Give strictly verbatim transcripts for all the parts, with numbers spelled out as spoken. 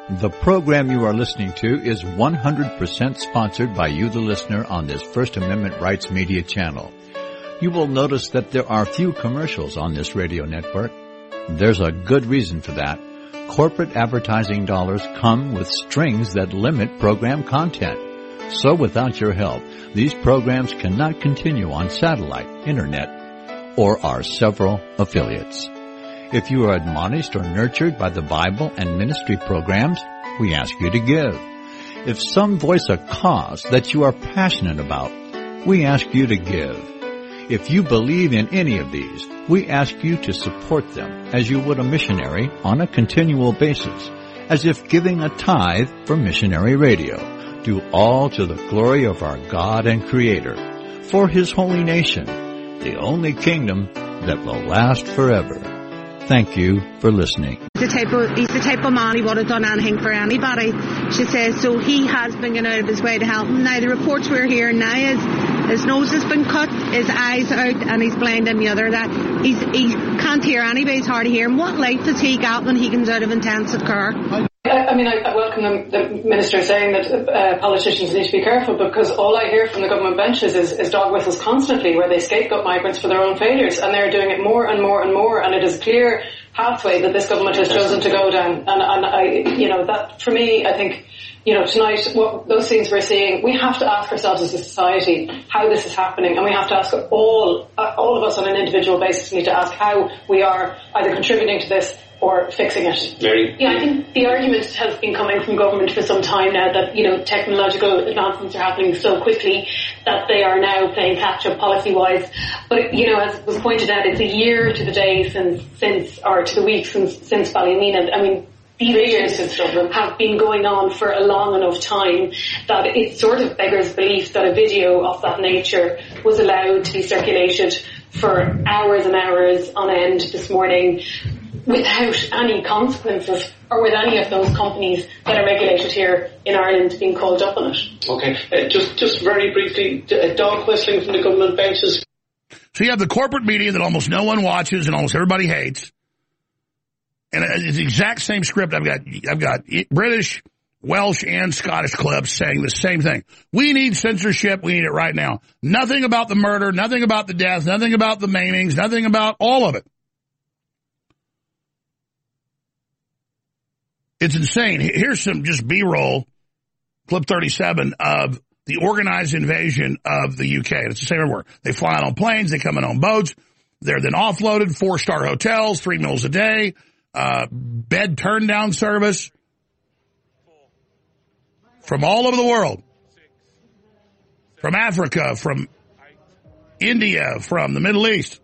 The program you are listening to is one hundred percent sponsored by you, the listener, on this First Amendment Rights Media channel. You will notice that there are few commercials on this radio network. There's a good reason for that. Corporate advertising dollars come with strings that limit program content. So without your help, these programs cannot continue on satellite, internet, or our several affiliates. If you are admonished or nurtured by the Bible and ministry programs, we ask you to give. If some voice a cause that you are passionate about, we ask you to give. If you believe in any of these, we ask you to support them as you would a missionary on a continual basis, as if giving a tithe for missionary radio. Do all to the glory of our God and Creator, for His holy nation, the only kingdom that will last forever. Thank you for listening. He's the type of, he's the type of man, he would have done anything for anybody, she says, so he has been going out of his way to help him. Now, the reports we're hearing now is his nose has been cut, his eyes out, and he's blind in the other. That he's, he can't hear anybody, it's hard to hear him. What life does he got when he comes out of intensive care? I mean, I, I welcome the, the Minister saying that uh, politicians need to be careful, because all I hear from the government benches is, is dog whistles constantly, where they scapegoat migrants for their own failures, and they're doing it more and more and more, and it is a clear pathway that this government has chosen to go down. And, and I, you know, that for me, I think, you know, tonight, what those things we're seeing, we have to ask ourselves as a society how this is happening, and we have to ask all, uh, all of us on an individual basis. We need to ask how we are either contributing to this or fixing it. Mary? Yeah, I think the argument has been coming from government for some time now that, you know, technological advancements are happening so quickly that they are now playing catch-up policy-wise. But, you know, as was pointed out, it's a year to the day since, since or to the week since, since Ballymena. I mean, these issues have been going on for a long enough time that it sort of beggars belief that a video of that nature was allowed to be circulated for hours and hours on end this morning without any consequences, or with any of those companies that are regulated here in Ireland being called up on it. Okay, uh, just just very briefly, uh, dog whistling from the government benches. So you have the corporate media that almost no one watches and almost everybody hates, and it's the exact same script. I've got I've got British, Welsh, and Scottish clips saying the same thing. We need censorship. We need it right now. Nothing about the murder, nothing about the death, nothing about the maimings, nothing about all of it. It's insane. Here's some just B-roll, clip thirty-seven, of the organized invasion of the U K. It's the same everywhere. They fly out on planes. They come in on boats. They're then offloaded, four-star hotels, three meals a day, uh, bed turn-down service from all over the world, from Africa, from India, from the Middle East,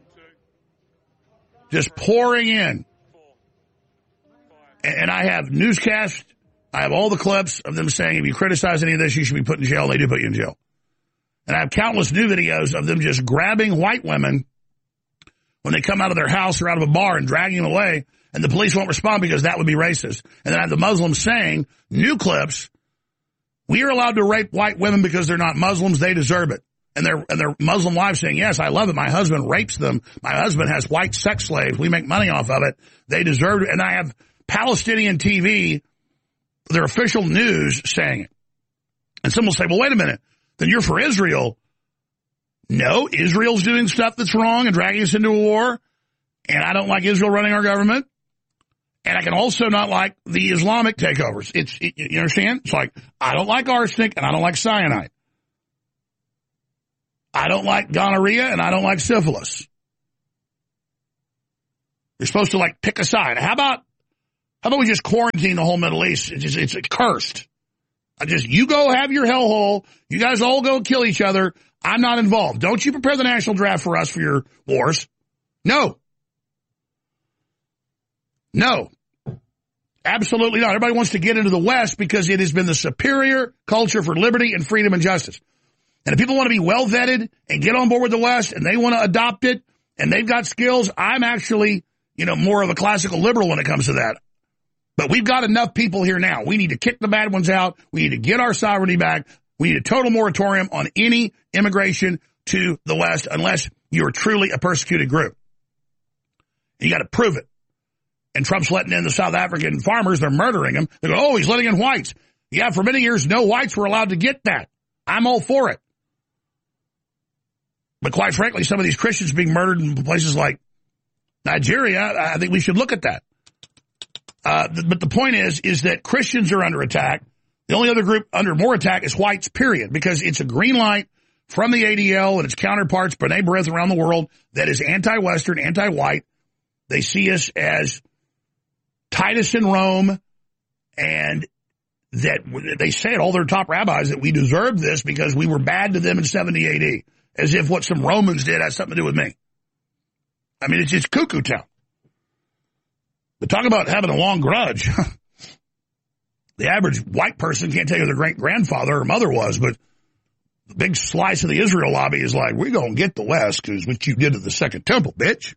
just pouring in. And I have newscasts, I have all the clips of them saying, if you criticize any of this, you should be put in jail. They do put you in jail. And I have countless new videos of them just grabbing white women when they come out of their house or out of a bar and dragging them away, and the police won't respond because that would be racist. And then I have the Muslims saying, new clips, we are allowed to rape white women because they're not Muslims, they deserve it. And their and their Muslim wives saying, yes, I love it. My husband rapes them. My husband has white sex slaves. We make money off of it. They deserve it. And I have Palestinian T V, their official news, saying it. And some will say, well, wait a minute, then you're for Israel. No, Israel's doing stuff that's wrong and dragging us into a war, and I don't like Israel running our government, and I can also not like the Islamic takeovers. It's, it, you understand? It's like, I don't like arsenic, and I don't like cyanide. I don't like gonorrhea, and I don't like syphilis. You're supposed to, like, pick a side. How about How about we just quarantine the whole Middle East? It's, just, it's cursed. I just, you go have your hellhole. You guys all go kill each other. I'm not involved. Don't you prepare the national draft for us for your wars. No. No. Absolutely not. Everybody wants to get into the West because it has been the superior culture for liberty and freedom and justice. And if people want to be well vetted and get on board with the West and they want to adopt it and they've got skills, I'm actually, you know, more of a classical liberal when it comes to that. But we've got enough people here now. We need to kick the bad ones out. We need to get our sovereignty back. We need a total moratorium on any immigration to the West unless you're truly a persecuted group. You got to prove it. and Trump's letting in the South African farmers. They're murdering them. They go, oh, he's letting in whites. Yeah, for many years, no whites were allowed to get that. I'm all for it. But quite frankly, some of these Christians being murdered in places like Nigeria, I think we should look at that. Uh, th- but the point is, is that Christians are under attack. The only other group under more attack is whites, period, because it's a green light from the A D L and its counterparts, B'nai B'rith around the world, that is anti-Western, anti-white. They see us as Titus in Rome, and that they say it, all their top rabbis, that we deserve this because we were bad to them in seventy A D, as if what some Romans did has something to do with me. I mean, it's just cuckoo town. But talk about having a long grudge. The average white person can't tell you who their great-grandfather or mother was, but the big slice of the Israel lobby is like, we're going to get the West because what you did to the Second Temple, bitch.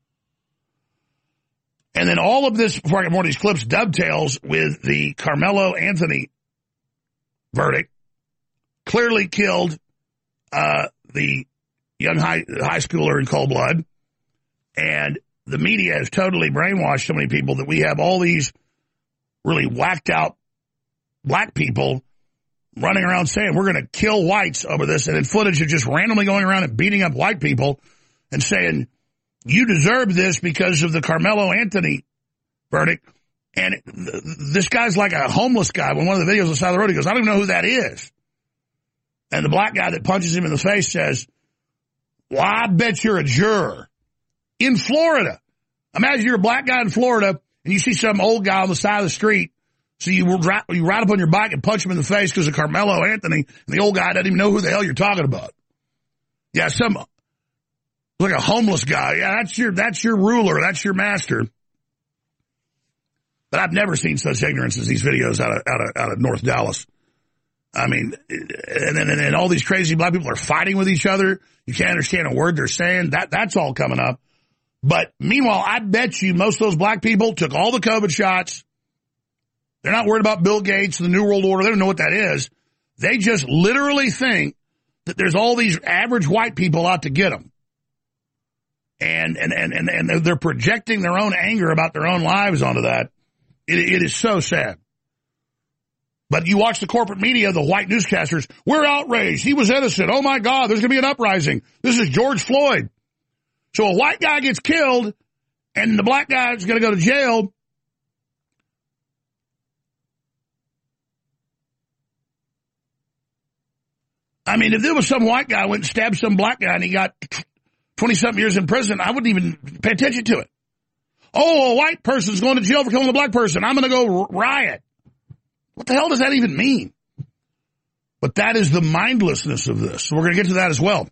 And then all of this, before I get more of these clips, dovetails with the Carmelo Anthony verdict. Clearly killed uh, the young high, high schooler in cold blood. And the media has totally brainwashed so many people that we have all these really whacked out black people running around saying we're going to kill whites over this, and then footage of just randomly going around and beating up white people and saying, you deserve this because of the Carmelo Anthony verdict. And th- this guy's like a homeless guy. When one of the videos on the side of the road, he goes, I don't even know who that is. And the black guy that punches him in the face says, well, I bet you're a juror. In Florida. Imagine you're a black guy in Florida and you see some old guy on the side of the street. So you, you ride up on your bike and punch him in the face because of Carmelo Anthony, and the old guy doesn't even know who the hell you're talking about. Yeah, some, like a homeless guy. Yeah, that's your, that's your ruler. That's your master. But I've never seen such ignorance as these videos out of, out of, out of North Dallas. I mean, and then, and then all these crazy black people are fighting with each other. You can't understand a word they're saying. That, that's all coming up. But meanwhile, I bet you most of those black people took all the COVID shots. They're not worried about Bill Gates and the New World Order. They don't know what that is. They just literally think that there's all these average white people out to get them. And, and, and, and, and they're projecting their own anger about their own lives onto that. It, it is so sad. But you watch the corporate media, the white newscasters, we're outraged. He was innocent. Oh, my God, there's going to be an uprising. This is George Floyd. So a white guy gets killed, and the black guy is going to go to jail. I mean, if there was some white guy went and stabbed some black guy and he got twenty-something years in prison, I wouldn't even pay attention to it. Oh, a white person's going to jail for killing a black person. I'm going to go riot. What the hell does that even mean? But that is the mindlessness of this. So we're going to get to that as well.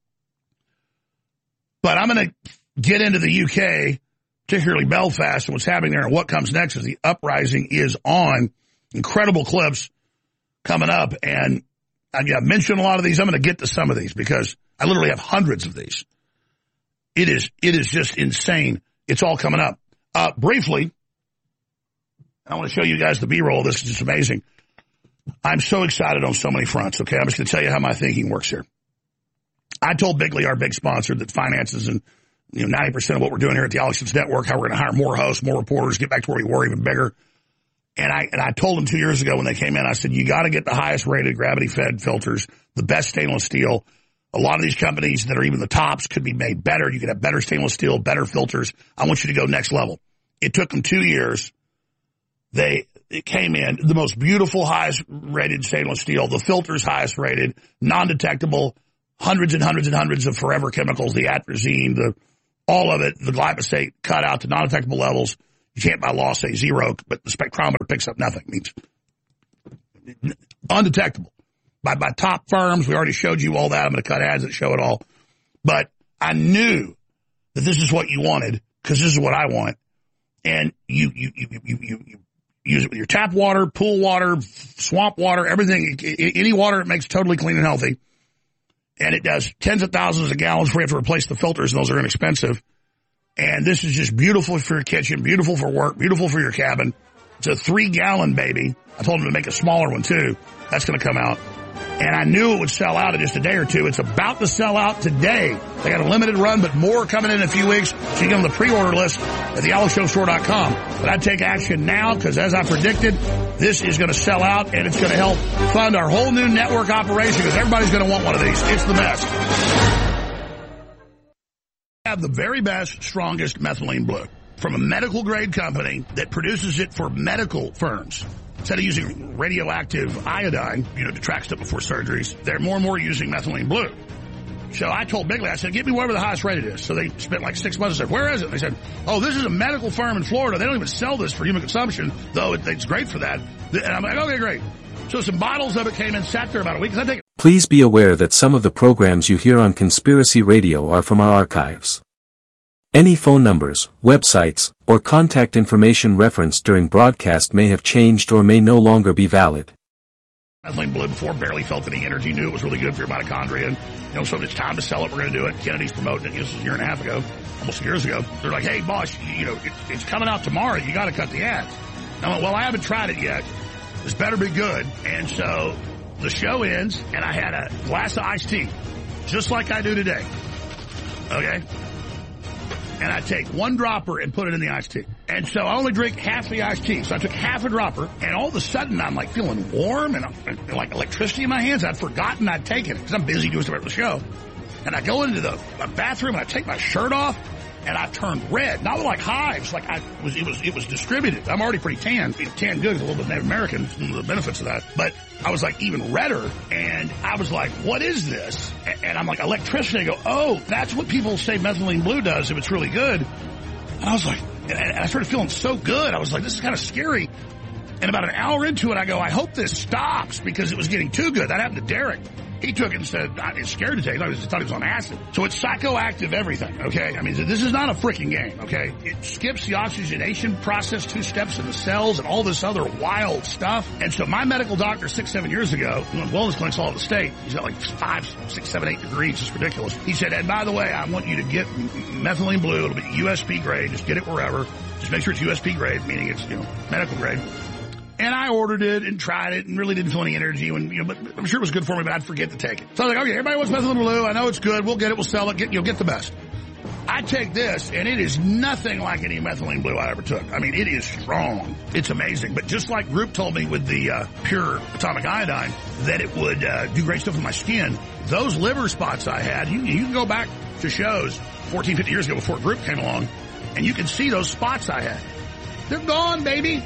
But I'm going to get into the U K, particularly Belfast, and what's happening there and what comes next as the uprising is on. Incredible clips coming up. And I've mentioned a lot of these. I'm going to get to some of these because I literally have hundreds of these. It is, it is just insane. It's all coming up. Uh, briefly, I want to show you guys the B-roll. This is just amazing. I'm so excited on so many fronts, okay? I'm just going to tell you how my thinking works here. I told Bigley, our big sponsor, that finances and you know ninety percent of what we're doing here at the Alex Jones Network, how we're going to hire more hosts, more reporters, get back to where we were, even bigger. And I and I told them two years ago when they came in, I said, you got to get the highest rated gravity-fed filters, the best stainless steel. A lot of these companies that are even the tops could be made better. You could have better stainless steel, better filters. I want you to go next level. It took them two years. They it came in, the most beautiful, highest rated stainless steel, the filters highest rated, non-detectable, hundreds and hundreds and hundreds of forever chemicals, the atrazine, the all of it, the glyphosate cut out to non-detectable levels. You can't by law say zero, but the spectrometer picks up nothing. It means undetectable. By, by top firms, we already showed you all that. I'm going to cut ads that show it all. But I knew that this is what you wanted because this is what I want. And you, you, you, you, you, you use it with your tap water, pool water, swamp water, everything. Any water it makes totally clean and healthy. And it does tens of thousands of gallons before you have to replace the filters, and those are inexpensive. And this is just beautiful for your kitchen, beautiful for work, beautiful for your cabin. It's a three-gallon baby. I told him to make a smaller one, too. That's going to come out. And I knew it would sell out in just a day or two. It's about to sell out today. They got a limited run, but more coming in, in a few weeks. So you get on the pre-order list at the alex show store dot com. But I'd take action now because, as I predicted, this is going to sell out, and it's going to help fund our whole new network operation because everybody's going to want one of these. It's the best. We have the very best, strongest methylene blue from a medical-grade company that produces it for medical firms. Instead of using radioactive iodine, you know, to track stuff before surgeries, they're more and more using methylene blue. So I told Bigley, I said, get me whatever the highest rated is. So they spent like six months and said, where is it? And they said, oh, this is a medical firm in Florida. They don't even sell this for human consumption, though it, it's great for that. And I'm like, okay, great. So some bottles of it came in, sat there about a week. I take it. Please be aware that some of the programs you hear on Conspiracy Radio are from our archives. Any phone numbers, websites, or contact information referenced during broadcast may have changed or may no longer be valid. Methylene blue before, barely felt any energy, knew it was really good for your mitochondria. And, you know, so if it's time to sell it, we're going to do it. Kennedy's promoting it. This was a year and a half ago, almost years ago. They're like, hey, boss, you know, it, it's coming out tomorrow. You got to cut the ads. And I went, well, I haven't tried it yet. This better be good. And so the show ends, and I had a glass of iced tea, just like I do today. Okay? And I take one dropper and put it in the iced tea. And so I only drink half the iced tea. So I took half a dropper, and all of a sudden I'm like feeling warm and, and like electricity in my hands. I'd forgotten I'd taken it because I'm busy doing stuff at the show. And I go into the bathroom and I take my shirt off, and I turned red. Not like hives, like I was. It was. It was distributed. I'm already pretty tan. Tan good, a little bit Native American. Some of the benefits of that. But I was like even redder, and I was like, "What is this?" And I'm like, electricity. I go, "Oh, that's what people say methylene blue does if it's really good." And I was like, and I started feeling so good. I was like, "This is kind of scary." And about an hour into it, I go, "I hope this stops," because it was getting too good. That happened to Derek. He took it and said, I'm scared to take it. I thought he was on acid. So it's psychoactive everything, okay? I mean, this is not a freaking game, okay? It skips the oxygenation process, two steps in the cells, and all this other wild stuff. And so my medical doctor six, seven years ago, wellness clinics all over the state, he's got like five, six, seven, eight degrees. It's ridiculous. He said, and by the way, I want you to get methylene blue. It'll be U S P grade. Just get it wherever. Just make sure it's U S P grade, meaning it's, you know, medical grade. And I ordered it and tried it and really didn't feel any energy. And, you know, but I'm sure it was good for me, but I'd forget to take it. So I was like, okay, everybody wants methylene blue. I know it's good. We'll get it. We'll sell it. Get, you know, get the best. I take this, and it is nothing like any methylene blue I ever took. I mean, it is strong. It's amazing. But just like Group told me with the uh, pure atomic iodine that it would uh, do great stuff with my skin, those liver spots I had, you, you can go back to shows fourteen, fifty years ago before Group came along, and you can see those spots I had. They're gone, baby.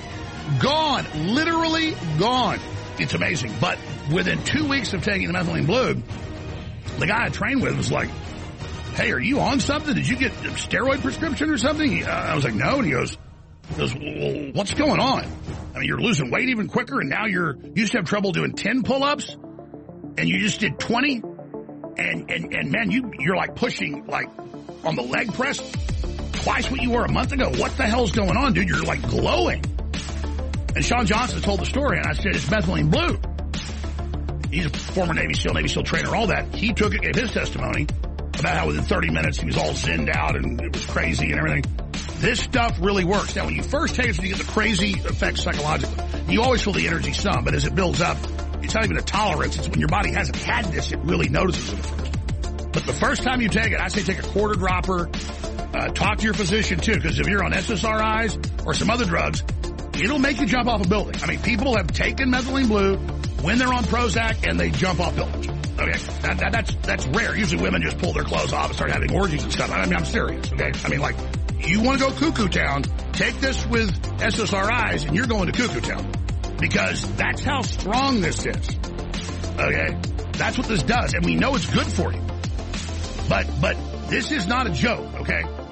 Gone. Literally gone. It's amazing. But within two weeks of taking the methylene blue, the guy I trained with was like, hey, are you on something? Did you get a steroid prescription or something? Uh, I was like, no. And he goes, he goes, well, what's going on? I mean, you're losing weight even quicker, and now you're, you used to have trouble doing ten pull-ups, and you just did twenty. And, and, and man, you, you're like pushing, like, on the leg press twice what you were a month ago. What the hell's going on, dude? You're like glowing. And Sean Johnson told the story, and I said, it's methylene blue. He's a former Navy SEAL, Navy SEAL trainer, all that. He took it, gave his testimony about how within thirty minutes he was all zinned out and it was crazy and everything. This stuff really works. Now, when you first take it, you get the crazy effects psychologically. You always feel the energy some, but as it builds up, it's not even a tolerance. It's when your body hasn't had this, it really notices it at first. But the first time you take it, I say take a quarter dropper. Uh, talk to your physician, too, because if you're on S S R Is or some other drugs, it'll make you jump off a building. I mean, people have taken methylene blue when they're on Prozac and they jump off buildings. Okay, that, that, that's that's rare. Usually women just pull their clothes off and start having orgies and stuff. I mean, I'm serious, okay? I mean, like, you want to go cuckoo town, take this with S S R Is and you're going to cuckoo town. Because that's how strong this is. Okay? That's what this does. And we know it's good for you. But, but this is not a joke, okay?